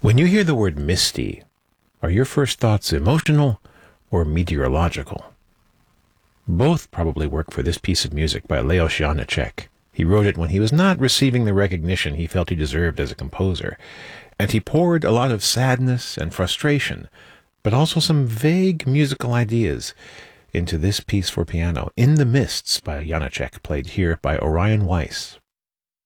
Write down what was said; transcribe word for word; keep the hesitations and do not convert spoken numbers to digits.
When you hear the word misty, are your first thoughts emotional or meteorological? Both probably work for this piece of music by Leos Janáček. He wrote it when he was not receiving the recognition he felt he deserved as a composer, and he poured a lot of sadness and frustration, but also some vague musical ideas into this piece for piano, In the Mists by Janáček, played here by Orion Weiss.